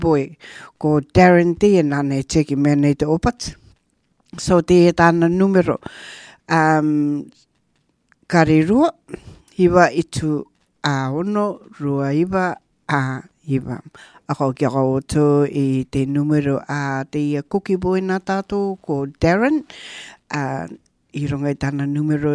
boy ko Darren te nane teki mea nei te opat. So te tāna numero kare rua, iwa itu a ono, rua iwa a iwa. Ako kia kaoto I te numero a te ia cookie boy nā tātou ko Darren. I runga I tāna numero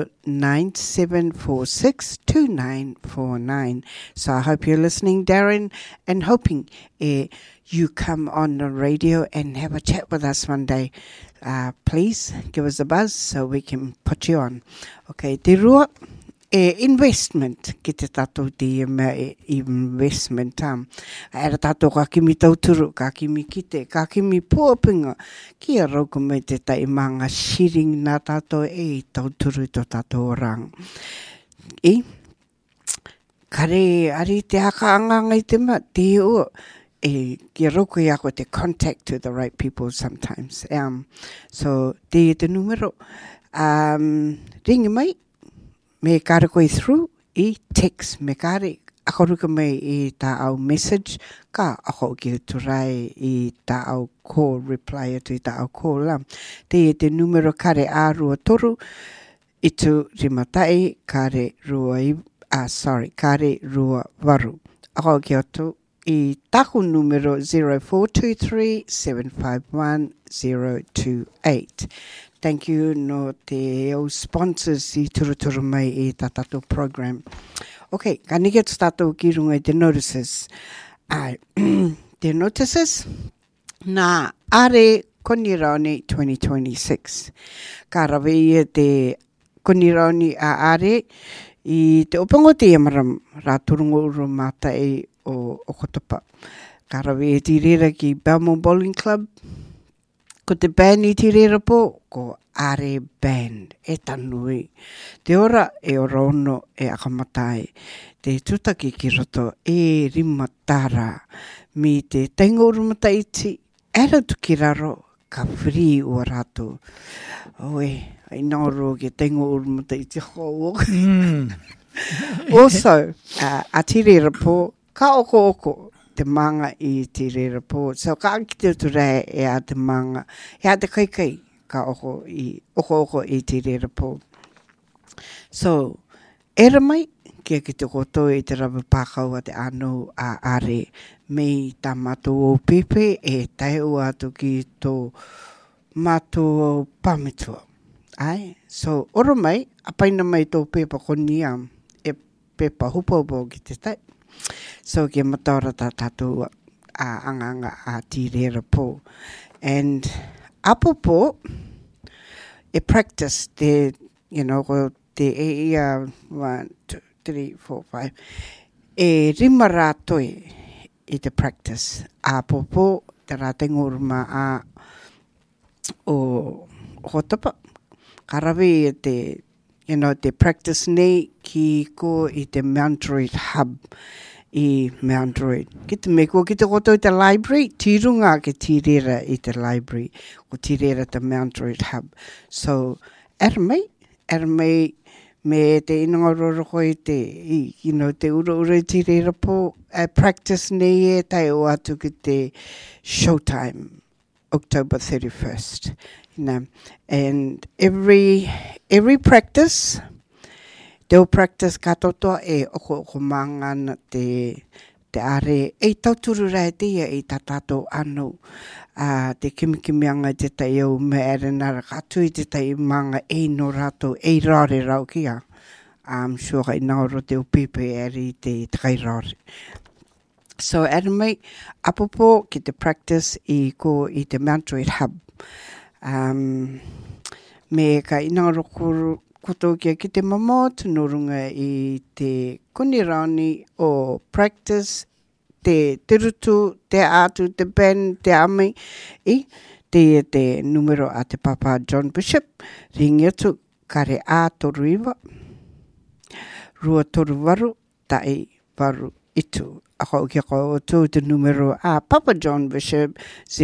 97462949. So I hope you're listening, Darren, and hoping you come on the radio and have a chat with us one day. Please give us a buzz so we can put you on. Okay, te rua. Investment, ki te tātou te investment. Era tātou ka kimi tauturu, ka kimi kite, ka kimi puapinga. Kia rauko me te tai manga sharing nā tātou tauturu to tātou orang. Kare ari te haka anganga I te ma, te o. Kia rauko I ako te contact to the right people sometimes. So, te numero. Ringi mai. Me kare koe through I text me kare akoruka me I tā au message ka ako ki turai I tā au call reply atu I tā au call la te numero kare a rua toru itu rimatai kare rua kare rua waru ako ki atu I taku numero 0423751028. Thank you no te sponsors I turuturu mai I tātou program. Okay, ka ni get tātou ki runga I te notices. Te notices nā are Konirani 2026. Ka rawe ia te Konirani a are I te opango te amaram rā turungo uru mātai o Kotopa. Ka rawe e tirera ki Belmont Bowling Club. Ko te band I tirera po, ko are band, e tanui. Te ora e ora ono e akamatai. Te tutaki ki roto e rimatara. Mi te tengo urumata iti, era tuki raro, ka free ua rato. Oe, ai nauro ke tengo urumata iti ho. Also, a tirera po, ka oko. Te manga I te rera po. So ka ki te ture e a te manga. E a te kai ka oko I te rera po. So, era mai kia ki te koto I te raba pākau a te ano a are me tā mātou o pepe e tai o atu ki tō mātou o pamitua. Ai? So, oro mai, apaina mai tō pepa konia e pepa hupaupo ki te tai. So kia mataora tā tātou anganga a tirera po. And apopo, e practice te, te e 1, 2, 3, 4, 5. E rima rātoi I te practice. Apopo, te rātengo uruma a o Hotapa. Karawe te, te practice nei ki ko I te Mountdroid Hub. I Mountdroid. Ki te meko, ki te koto I te library, tirunga ke tirera I te library, ko tirera te Mountdroid Hub. So, era mai me te inangororo koe te, te ura tirera po, practice nei e tai o atu ki te showtime, October 31st. And every practice, Teo practice katotoa e oko mangana te are e tauturu rai te ia I tatato anu te kimikimianga te tai au me arenara katui te tai manga e no rato e rare rau kia. I'm sure I nauro te upipe eri te tai rare. So aramai apopo ki te practice I te Mountdroid Hub. Me ka inauro kuru koto kia ki te mama tunurunga I te Konirani o practice, te rutu, te atu, te band, te ame, te numero a te Papa John Bishop, ringi atu kare a toru iwa, rua toru waru, tai waru itu. Ako kia ko tu te numero a Papa John Bishop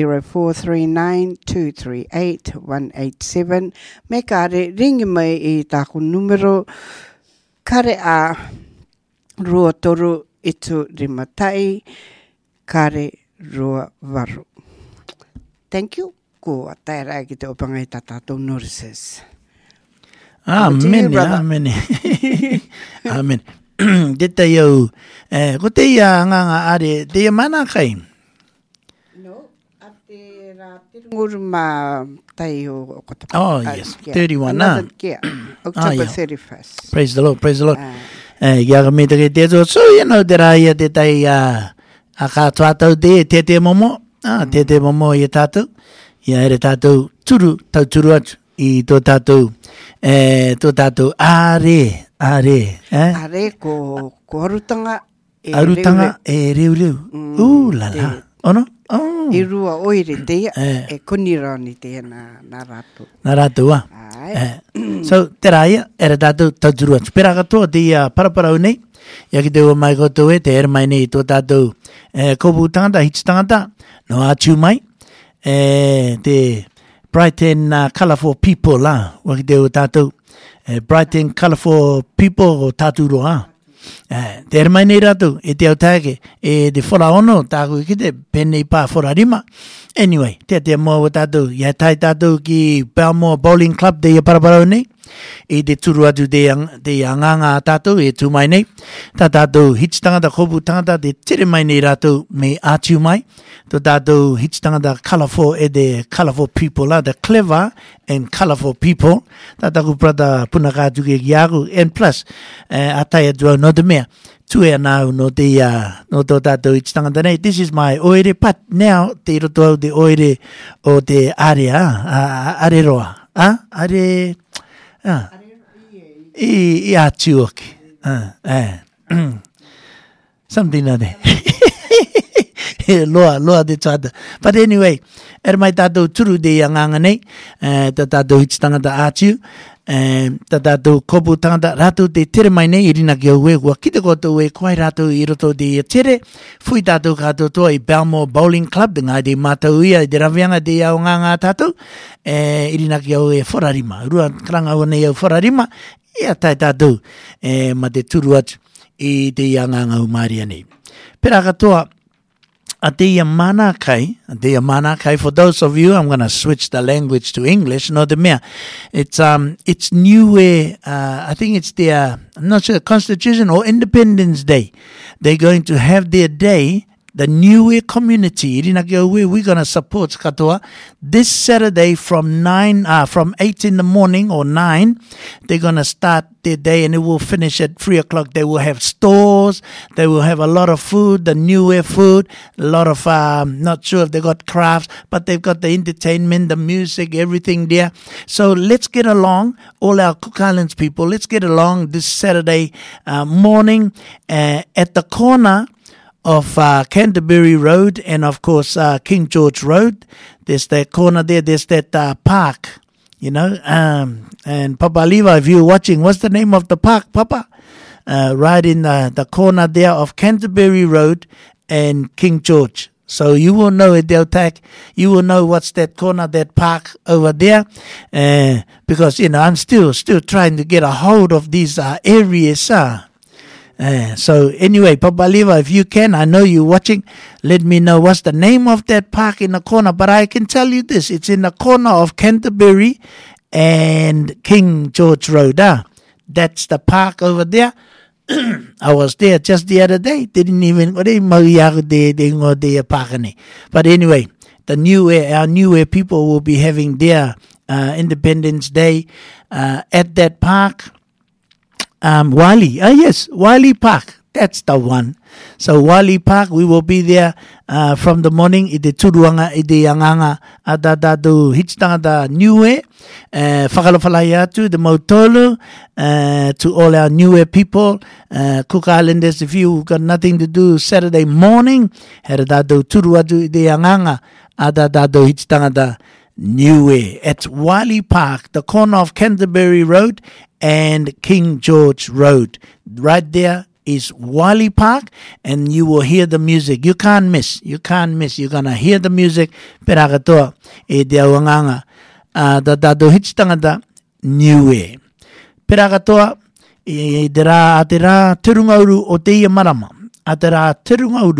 0439238187. Me kare ringi mai I taku numero kare a rua toru itu rimatai kare roa varu. Thank you. Ko ataira ki te opangai tātou nurses. Amen, amen. Amen. Deta iau, ko te ia nganga are, te ia mana kai? No, ate rā tirunguru mā tai o kota. Oh, yes, 31. Another kia, October 31st. Praise the Lord, praise the Lord. Ia ka me te te so, you know, te rā ia te tai a ka tuatau te momo, te momo i tātou. Ia ere tātou turu atu i tō tātou are. Are ko arutanga e reu. La la. Ono? I rua oire teia e konirani teia na ratu. Na ratu wa. So te rāia ere tātou turu atu. Pera katoa te ia paraparau nei. Ia ki te ua mai koto e te ere mai nei tō tātou kopu tangata, hits tangata. No atu mai. The bright and colourful people la waki te o tātou bright and colourful people o tātou roa te ere mai nei rātou e te au tāke e te whora ono tāku ki te penei pā whora rima anyway te mua o tātou ia tai tātou ki Belmore Bowling Club te ia paraparau nei e te turu atu te anganga tātou e tū mai nei tā tātou hits tangata kopu tangata te tere mai nei rātou me ātiu mai tō tātou hits tangata colourful e te colourful people la the clever and colourful people tā tāku prata puna kātu ke kiaku and plus atai atu au no te mea tue anau no tō tātou hits tangata nei this is my oire but now te roto au te oire o te are roa are I atu oki. Something like that. Loa de tata. But anyway, ere mai tātou turu de anganga nei, tā tātou hits tangata atu, tā tātou kopu tangata rātou te tere mai nei, irina ki au kua ki te koto e koai rātou I roto de tere, fui tātou kātou toa I Belmore Bowling Club, ngā te mātou ia, te rawianga te au nganga tātou, irina ki au e whorarima, rua karanga au nei au whorarima, ia tai tātou, ma te turu atu I te anganga umaria nei. Pera katoa, Ateia mana kai, for those of you, I'm going to switch the language to English, no te mea. It's New I think it's their, I'm not sure, Constitution or Independence Day. They're going to have their day, the New community, we're going to support katoa. This Saturday from 8 in the morning or 9, they're going to start their day and it will finish at 3 o'clock. They will have stores. They will have a lot of food, the New food, a lot of, not sure if they got crafts, but they've got the entertainment, the music, everything there. So let's get along, all our Cook Islands people, let's get along this Saturday morning at the corner of Canterbury Road and of course King George Road. There's that corner there, there's that park, and Papa Levi, if you're watching, what's the name of the park, Papa? Right in the corner there of Canterbury Road and King George. So you will know it, Deltac. You will know what's that corner, that park over there. Because, I'm still trying to get a hold of these areas, So anyway, Papa Levi, if you can, I know you're watching, let me know what's the name of that park in the corner. But I can tell you this, it's in the corner of Canterbury and King George Road. That's the park over there. I was there just the other day. Didn't even, but anyway, our New people will be having their Independence Day at that park. Wali, yes, Wali Park, that's the one. So Wali Park, we will be there from the morning. Ide turuanga, ide anganga, adadadu hitstanga Niue, whakalawhalai atu, the Mautolu, to all our Niue people, Cook Islanders, if you got nothing to do Saturday morning, heradadu turuadu ide anganga, adadadu hitstanga Niue, at Wali Park, the corner of Canterbury Road and King George Road. Right there is Wali Park, and you will hear the music. You can't miss. You're going to hear the music. Peragatoa e te awanganga da dado hitstangata Niue. Peragatoa e te rā turungauru o te ia marama. A te rā turungauru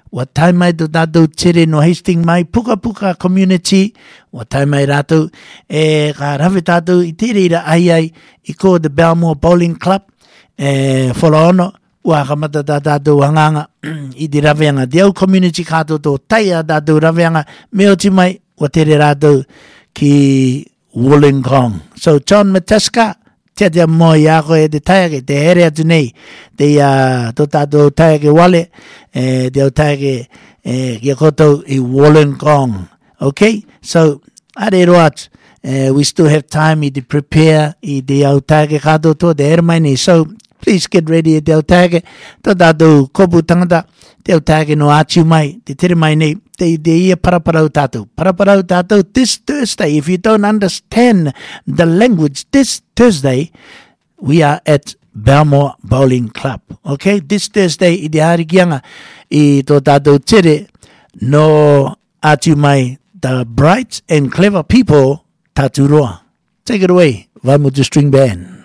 wa tai mai to tātou tere no Hastings mai, puka puka community, wa tai mai rātou, ka rawe tātou I tere ira ai, I ko the Belmore Bowling Club, whalaono, ua kamata tātou hanganga, I te raweanga, te au community kātou tō taia tātou raweanga, meo ti mai, wa tere rātou ki Wollongong. So John Mataska, te moi a koe te taia te here atu nei, te tō tātou taia ke wale, te au taia ke kotou I Wollongong. Okay? So, are roat, we still have time I te prepare I te au taia ke kātou tō te here mai nei. So, please get ready te au taia ke, tō tātou kopu tangata, te au taia ke no ātiu mai, te tere mai nei, te ia paraparau tātou this Thursday. If you don't understand the language, this Thursday, we are at Belmore Bowling Club. Okay, this Thursday, I te harikianga, I tō tātou tere, no ātiu mai, the bright and clever people, tātou roa. Take it away, Vaimutu String Band.